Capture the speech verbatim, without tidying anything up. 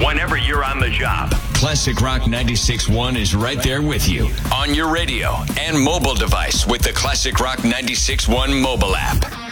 whenever you're on the job. Classic Rock ninety-six point one is right there with you on your radio and mobile device with the Classic Rock ninety-six point one mobile app.